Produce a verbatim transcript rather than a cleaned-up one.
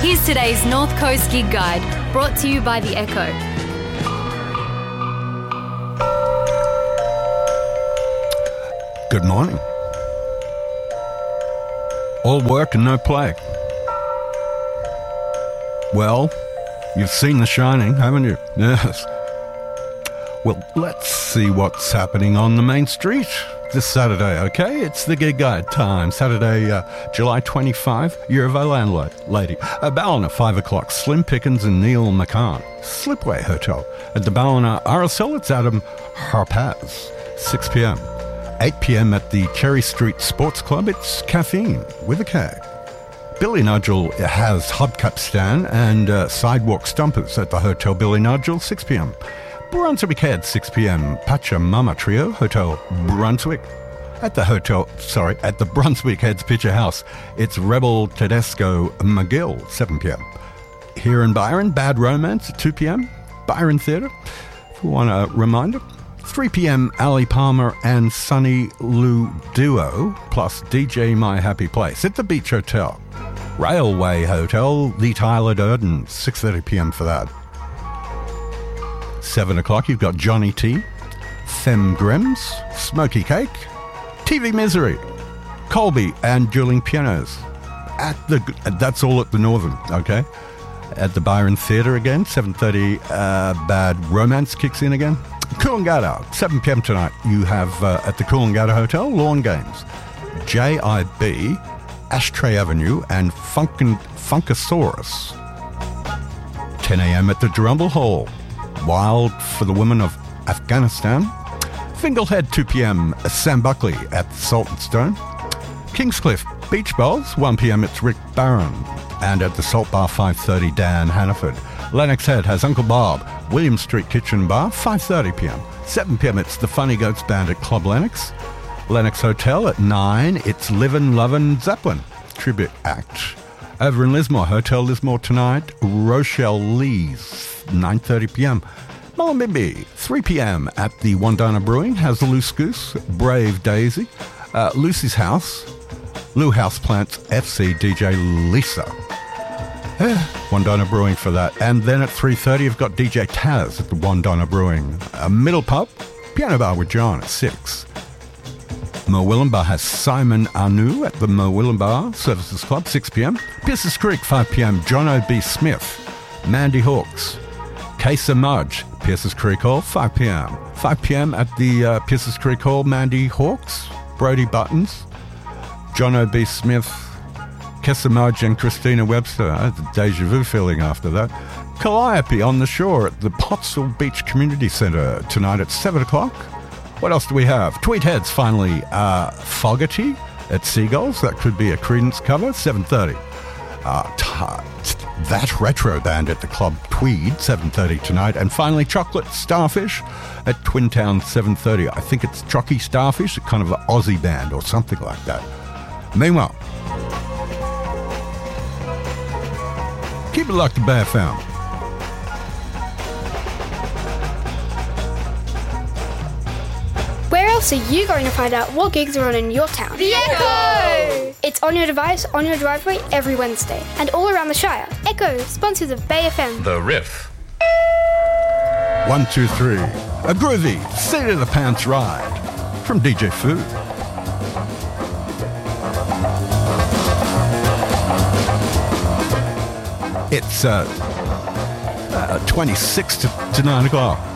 Here's today's North Coast Gig Guide, brought to you by The Echo. Good morning. All work and no play. Well, you've seen The Shining, haven't you? Yes. Well, let's see what's happening on the main street this Saturday, okay? It's the Gig Guide time. Saturday, uh, July twenty-fifth, Year of Our Landlady. A Ballina, five o'clock. Slim Pickens and Neil McCann. Slipway Hotel. At the Ballina R S L, it's Adam Harpaz. six p.m. eight p.m. at the Cherry Street Sports Club, it's Caffeine with a K. Billy Nudgel has Hubcap Stand and uh, Sidewalk Stumpers at the Hotel Billy Nudgel, six p.m. Brunswick Head, six p.m. Pachamama Trio, Hotel Brunswick. At the hotel, sorry, at the Brunswick Heads Picture House, it's Rebel Tedesco McGill, seven p.m. Here in Byron, Bad Romance at two p.m. Byron Theatre, if you want a reminder. three p.m. Ali Palmer and Sunny Lou Duo, plus D J My Happy Place at the Beach Hotel. Railway Hotel, the Tyler Durden, six thirty p.m. for that. seven o'clock, you've got Johnny T, Fem Grims, Smoky Cake, T V Misery, Colby and Dueling Pianos. At the That's all at the Northern, okay? At the Byron Theatre again, seven thirty, uh, Bad Romance kicks in again. Coolangatta, seven p.m. tonight, you have uh, at the Coolangatta Hotel, Lawn Games. J I B, Ashtray Avenue and Funkin- Funkasaurus. ten a.m. at the Drumble Hall. Wild for the Women of Afghanistan. Finglehead, two p.m. Sam Buckley at the Salt and Stone. Kingscliff Beach Bowls, one p.m. it's Rick Barron. And at the Salt Bar, five thirty, Dan Hannaford. Lennox Head has Uncle Bob, William Street Kitchen Bar, five thirty p.m. seven p.m. it's the Funny Goats Band at Club Lennox. Lennox Hotel at nine, it's Livin' Lovin' Zeppelin Tribute Act. Over in Lismore, Hotel Lismore tonight, Rochelle Lee's, nine thirty p.m. Mullumbimby, three p.m. at the Wandana Brewing has the Loose Goose, Brave Daisy, uh, Lucy's House, Lou House Plants F C D J Lisa. Wandana Brewing for that. And then at three thirty, you've got D J Taz at the Wandana Brewing. A Middle Pub, Piano Bar with John at six. Murwillumbah has Simon Anu at the Murwillumbah Services Club, six p.m. Pierces Creek, five p.m. John O B. Smith, Mandy Hawks. Kesa Mudge, Pierces Creek Hall, five p.m. five p.m. at the uh, Pierces Creek Hall, Mandy Hawks, Brody Buttons, John O B. Smith, Kesa Mudge and Christina Webster. I had the deja vu feeling after that. Calliope on the Shore at the Pottsville Beach Community Centre tonight at seven o'clock. What else do we have? Tweed Heads, finally, uh, Fogarty at Seagulls. That could be a Creedence cover, seven thirty. Uh, t- that Retro Band at the Club Tweed, seven thirty tonight. And finally, Chocolate Starfish at Twin Town, seven thirty. I think it's Chocky Starfish, a kind of an Aussie band or something like that. Meanwhile, keep it locked to Bay F M. Where else are you going to find out what gigs are on in your town? The Echo! It's on your device, on your driveway, every Wednesday. And all around the Shire. Echo, sponsors of Bay F M. The Riff. One, two, three. A groovy, seat of the pants ride from D J Food. It's uh, uh, twenty-six to, to nine o'clock.